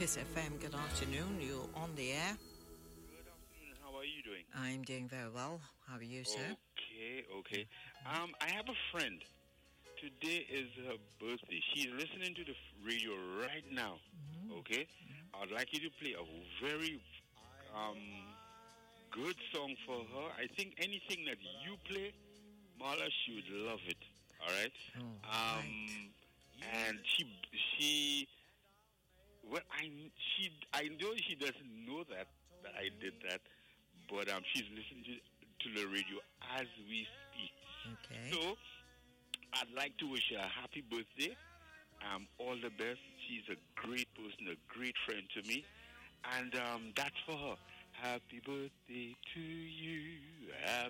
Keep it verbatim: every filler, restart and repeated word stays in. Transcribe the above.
Kiss F M, good afternoon. You're on the air. Good afternoon. How are you doing? I'm doing very well. How are you, sir? Okay, okay. Um, I have a friend. Today is her birthday. She's listening to the radio right now. Mm-hmm. Okay? Mm-hmm. I'd like you to play a very um, good song for her. I think anything that you play, Marla, she would love it. All right? Oh, um, right. And she... she Well, I she I know she doesn't know that that I did that, but um, she's listening to, to the radio as we speak. Okay. So I'd like to wish her a happy birthday. Um, all the best. She's a great person, a great friend to me, and um, that's for her. Happy birthday to you. Happy